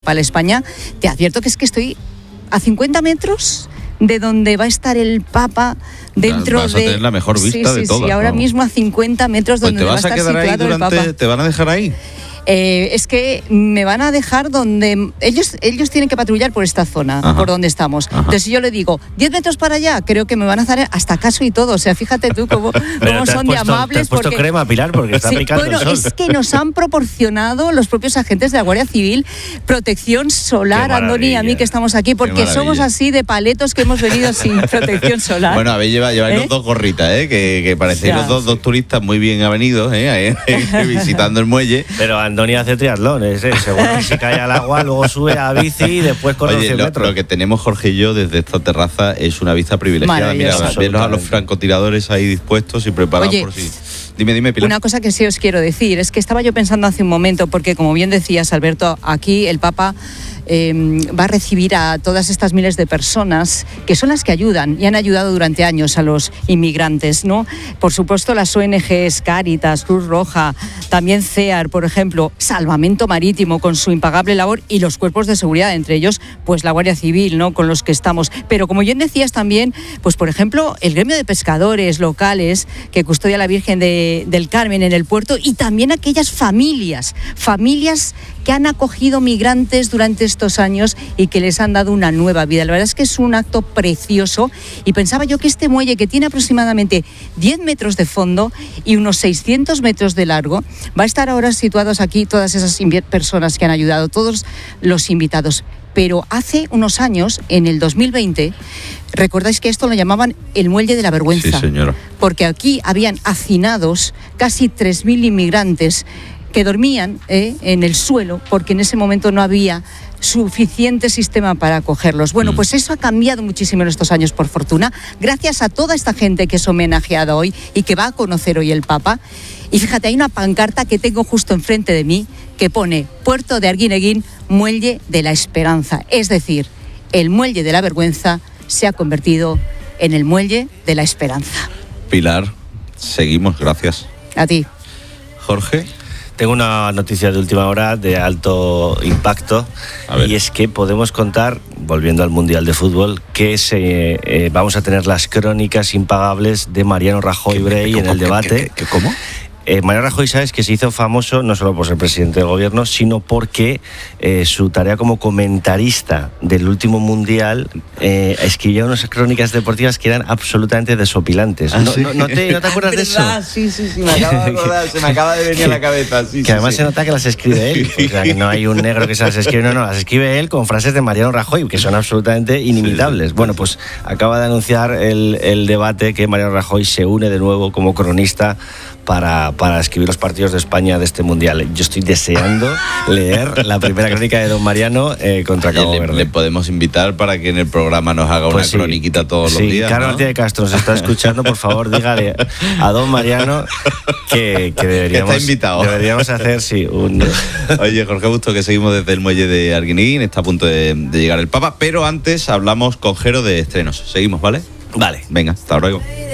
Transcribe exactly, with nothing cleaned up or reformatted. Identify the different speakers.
Speaker 1: para España, te advierto que es que estoy a cincuenta metros de donde va a estar el Papa dentro
Speaker 2: vas a
Speaker 1: de...
Speaker 2: tener la mejor vista
Speaker 1: sí, sí,
Speaker 2: de todas.
Speaker 1: Sí, ahora
Speaker 2: ¿no?
Speaker 1: mismo a cincuenta metros
Speaker 2: Pues
Speaker 1: donde va a estar situado
Speaker 2: ahí durante,
Speaker 1: el Papa.
Speaker 2: ¿Te van a dejar ahí?
Speaker 1: Eh, es que me van a dejar donde ellos ellos tienen que patrullar por esta zona, ajá, por donde estamos. Ajá. Entonces si yo le digo diez metros para allá, creo que me van a hacer hasta caso y todo. O sea, fíjate tú cómo, cómo son
Speaker 3: puesto,
Speaker 1: de amables.
Speaker 3: Te has puesto
Speaker 1: porque,
Speaker 3: crema, Pilar, porque está
Speaker 1: sí,
Speaker 3: picando
Speaker 1: bueno,
Speaker 3: el sol.
Speaker 1: es que nos han proporcionado los propios agentes de la Guardia Civil protección solar, Andoni y a mí que estamos aquí, porque somos así de paletos que hemos venido sin protección solar.
Speaker 2: Bueno, habéis llevado, lleváis
Speaker 1: ¿Eh?
Speaker 2: los dos gorritas, ¿eh? que, que parecéis los dos, dos turistas muy bien avenidos, ¿eh? visitando el muelle.
Speaker 3: Pero Andoni hace triatlón, ¿eh? Seguro que si cae al agua, luego sube a bici y después corre
Speaker 2: Oye,
Speaker 3: cien
Speaker 2: lo,
Speaker 3: metros.
Speaker 2: Lo que tenemos Jorge y yo desde esta terraza es una vista privilegiada. Mira, verlos a los francotiradores ahí dispuestos y preparados. Oye, por si... Dime, dime, Pilar.
Speaker 1: Una cosa que sí os quiero decir es que estaba yo pensando hace un momento, porque como bien decías, Alberto, aquí el Papa eh, va a recibir a todas estas miles de personas que son las que ayudan y han ayudado durante años a los inmigrantes, ¿no? Por supuesto, las O N Ges, Cáritas, Cruz Roja, también CEAR, por ejemplo, Salvamento Marítimo con su impagable labor y los cuerpos de seguridad, entre ellos, pues la Guardia Civil, ¿no? Con los que estamos. Pero como bien decías también, pues por ejemplo, el gremio de pescadores locales que custodia la Virgen de, del Carmen en el puerto y también aquellas familias, familias que han acogido migrantes durante estos años y que les han dado una nueva vida. La verdad es que es un acto precioso y pensaba yo que este muelle, que tiene aproximadamente diez metros de fondo y unos seiscientos metros de largo, va a estar ahora situados aquí todas esas personas que han ayudado, todos los invitados. Pero hace unos años, en el dos mil veinte, recordáis que esto lo llamaban el Muelle de la Vergüenza.
Speaker 2: Sí, señora.
Speaker 1: Porque aquí habían hacinados casi tres mil inmigrantes que dormían eh, en el suelo, porque en ese momento no había suficiente sistema para acogerlos. Bueno, mm. pues eso ha cambiado muchísimo en estos años, por fortuna, gracias a toda esta gente que es homenajeada hoy y que va a conocer hoy el Papa. Y fíjate, hay una pancarta que tengo justo enfrente de mí que pone Puerto de Arguineguín, Muelle de la Esperanza. Es decir, el Muelle de la Vergüenza se ha convertido en el Muelle de la Esperanza.
Speaker 2: Pilar, seguimos, gracias.
Speaker 1: A ti.
Speaker 2: Jorge.
Speaker 3: Tengo una noticia de última hora de alto impacto y es que podemos contar, volviendo al Mundial de Fútbol, que se, eh, vamos a tener las crónicas impagables de Mariano Rajoy Brey en el debate.
Speaker 2: ¿Qué, qué, ¿Cómo?
Speaker 3: Eh, Mariano Rajoy, sabes que se hizo famoso no solo por ser presidente del gobierno, sino porque eh, su tarea como comentarista del último mundial eh, escribía unas crónicas deportivas que eran absolutamente desopilantes.
Speaker 2: ¿Ah,
Speaker 3: no,
Speaker 2: sí?
Speaker 3: no, no, te, ¿No te acuerdas de eso?
Speaker 2: Sí, sí, sí, me acaba de acordar, se me acaba de venir a la cabeza. Sí,
Speaker 3: que
Speaker 2: sí,
Speaker 3: además
Speaker 2: sí.
Speaker 3: se nota que las escribe él. O sea, que no hay un negro que se las escribe, no, no, las escribe él con frases de Mariano Rajoy, que son absolutamente inimitables. Sí, sí. Bueno, pues acaba de anunciar el, el debate que Mariano Rajoy se une de nuevo como cronista Para, para escribir los partidos de España de este Mundial. Yo estoy deseando leer la primera crónica de don Mariano eh, contra Cabo
Speaker 2: le,
Speaker 3: Verde.
Speaker 2: Le podemos invitar para que en el programa nos haga
Speaker 3: pues
Speaker 2: una
Speaker 3: sí,
Speaker 2: croniquita todos
Speaker 3: sí,
Speaker 2: los días.
Speaker 3: Carlos
Speaker 2: ¿no?
Speaker 3: Martínez de Castro nos está escuchando, por favor, dígale a don Mariano que, que deberíamos,
Speaker 2: que está invitado.
Speaker 3: deberíamos hacer, sí, un...
Speaker 2: Oye, Jorge Busto, que seguimos desde el muelle de Arguineguín, está a punto de, de llegar el Papa, pero antes hablamos con Jero de estrenos. Seguimos, ¿vale?
Speaker 3: Vale.
Speaker 2: Venga, hasta luego.